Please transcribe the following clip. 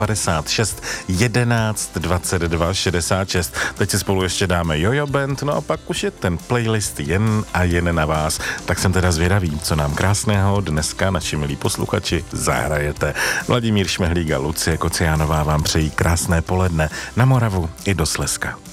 56 11 22 66. Teď si spolu ještě dáme Jojo Band, no a pak už je ten playlist jen a jen na vás. Tak jsem teda zvědavý, co nám krásného dneska, naši milí posluchači, zahrajete. Vladimír Šmehlík a Lucie Kociánová vám přejí krásné poledne na Moravu i do Slezska.